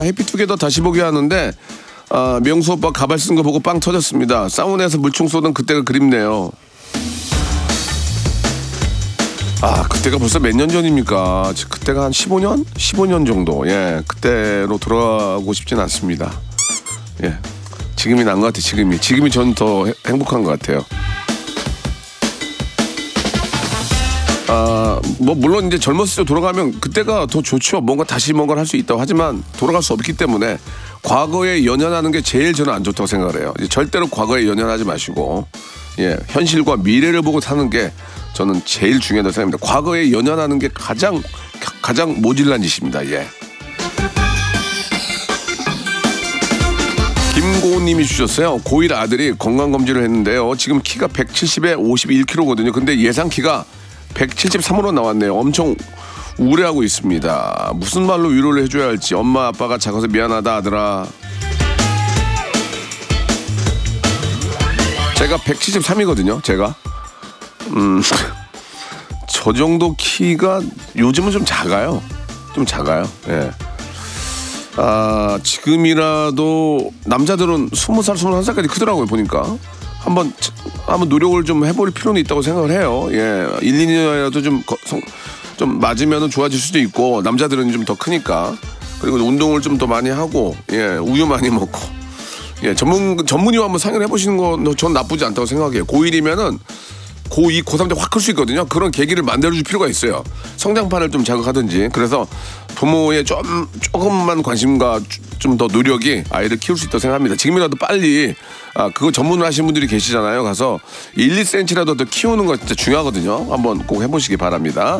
해피투게더 다시 보기 하는데 명수 오빠 가발 쓴 거 보고 빵 터졌습니다. 사우나에서 물총 쏘던 그때가 그립네요. 그때가 벌써 몇 년 전입니까? 그때가 한 15년? 15년 정도. 예, 그때로 돌아가고 싶진 않습니다. 예, 지금이 난 것 같아요. 지금이 전 더 행복한 것 같아요. 뭐 물론 이제 젊었을 때 돌아가면 그때가 더 좋죠. 다시 뭔가를 할 수 있다고 하지만 돌아갈 수 없기 때문에 과거에 연연하는 게 제일 저는 안 좋다고 생각을 해요. 절대로 과거에 연연하지 마시고 현실과 미래를 보고 사는 게 저는 제일 중요하다고 생각합니다. 과거에 연연하는 게 가장 모질란 짓입니다. 예. 김고은님이 주셨어요. 고1 아들이 건강검진을 했는데요. 지금 키가 170에 51kg거든요. 근데 예상 키가 173으로 나왔네요. 엄청 우울해하고 있습니다. 무슨 말로 위로를 해줘야 할지. 엄마 아빠가 작아서 미안하다 아들아. 제가 173이거든요. 제가 저 정도 키가 요즘은 좀 작아요. 예. 지금이라도 남자들은 20살, 21살까지 크더라고요. 보니까 한번 노력을 좀 해볼 필요는 있다고 생각을 해요. 예, 1, 2년이라도 좀 맞으면 좋아질 수도 있고 남자들은 좀 더 크니까. 그리고 운동을 좀 더 많이 하고 우유 많이 먹고 전문의와 한번 상의를 해보시는 건 전 나쁘지 않다고 생각해요. 고1이면은 고2, 고3 때 확 클 수 있거든요. 그런 계기를 만들어줄 필요가 있어요. 성장판을 좀 자극하든지. 그래서 부모의 조금만 관심과 좀 더 노력이 아이를 키울 수 있다고 생각합니다. 지금이라도 빨리 그거 전문을 하시는 분들이 계시잖아요. 가서 1, 2cm라도 더 키우는 거 진짜 중요하거든요. 한번 꼭 해보시기 바랍니다.